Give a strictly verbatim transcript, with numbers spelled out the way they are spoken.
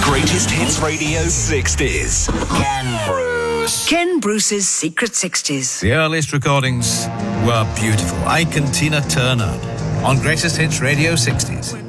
Greatest Hits Radio sixties. Ken Bruce. Ken Bruce's Secret sixties. The earliest recordings were beautiful. Ike and Tina Turner on Greatest Hits Radio sixties.